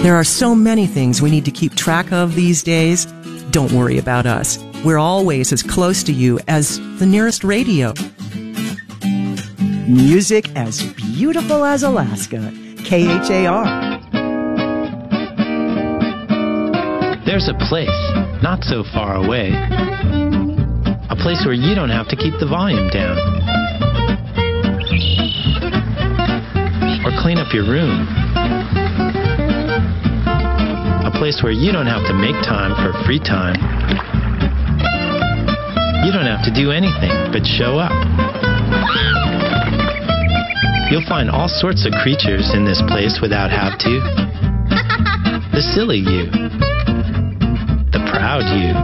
There are so many things we need to keep track of these days. Don't worry about us. We're always as close to you as the nearest radio. Music as beautiful as Alaska. KHAR. There's a place not so far away. A place where you don't have to keep the volume down. Or clean up your room. A place where you don't have to make time for free time. You don't have to do anything but show up. You'll find all sorts of creatures in this place without have to. The silly you. The proud you.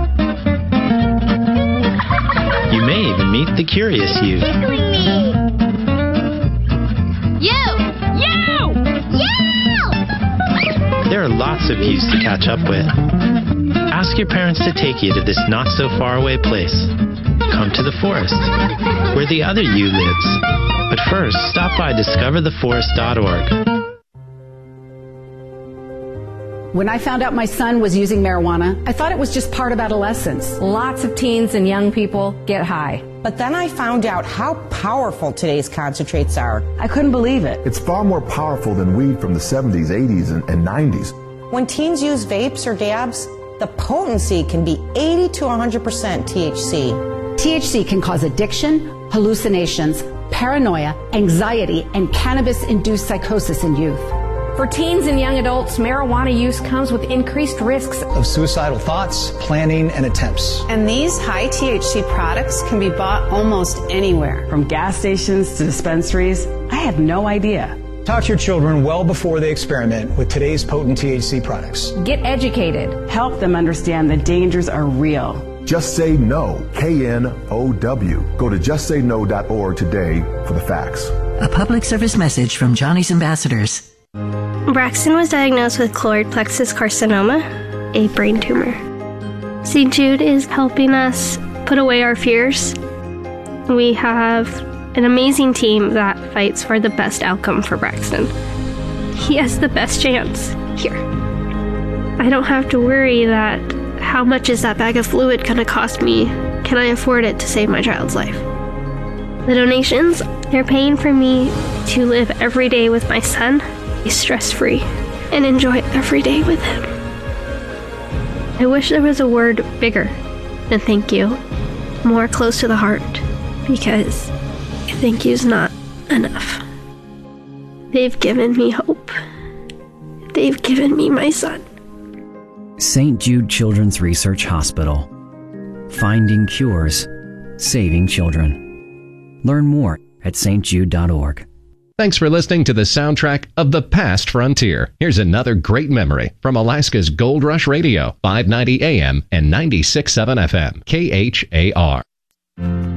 You may even meet the curious you. Tickling me! You! There are lots of yous to catch up with. Ask your parents to take you to this not-so-far-away place. Come to the forest, where the other you lives. But first, stop by discovertheforest.org. When I found out my son was using marijuana, I thought it was just part of adolescence. Lots of teens and young people get high. But then I found out how powerful today's concentrates are. I couldn't believe it. It's far more powerful than weed from the 70s, 80s, and 90s. When teens use vapes or dabs, the potency can be 80 to 100% THC. THC can cause addiction, hallucinations, paranoia, anxiety, and cannabis-induced psychosis in youth. For teens and young adults, marijuana use comes with increased risks of suicidal thoughts, planning, and attempts. And these high THC products can be bought almost anywhere. From gas stations to dispensaries, I had no idea. Talk to your children well before they experiment with today's potent THC products. Get educated. Help them understand the dangers are real. Just Say No, KNOW. Go to justsayno.org today for the facts. A public service message from Johnny's Ambassadors. Braxton was diagnosed with choroid plexus carcinoma, a brain tumor. St. Jude is helping us put away our fears. We have an amazing team that fights for the best outcome for Braxton. He has the best chance here. I don't have to worry that how much is that bag of fluid going to cost me? Can I afford it to save my child's life? The donations, they're paying for me to live every day with my son, be stress-free, and enjoy every day with him. I wish there was a word bigger than thank you, more close to the heart, because thank you's not enough. They've given me hope. They've given me my son. St. Jude Children's Research Hospital. Finding cures, saving children. Learn more at stjude.org. Thanks for listening to the soundtrack of The Past Frontier. Here's another great memory from Alaska's Gold Rush Radio, 590 AM and 96.7 FM, KHAR.